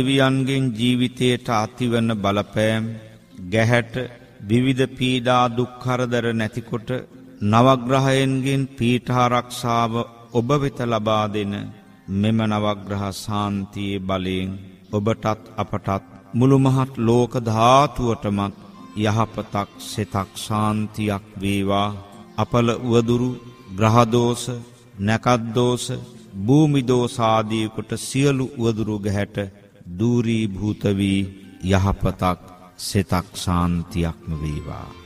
දෙවියන්ගෙන් ජීවිතයට ඇතිවන බලපෑම් ගැහැට විවිධ පීඩා දුක් කරදර නැතිකොට නවග්‍රහයන්ගෙන් පීඨාරක්ෂාව ඔබ වෙත ලබා දෙන මෙම නවග්‍රහ ශාන්තියේ බලයෙන් ඔබටත් අපටත් මුළු මහත් ලෝක ධාතුවටමත් යහපතක් සිතක් ශාන්තියක් වේවා. අපල උවදුරු ග්‍රහ දෝෂ නැකත් දෝෂ භූමි දෝෂ ආදී කොට සියලු උවදුරු ගැහැට දූරීභූත වී යහපතක් සිතක් ශාන්තියක්ම වේවා.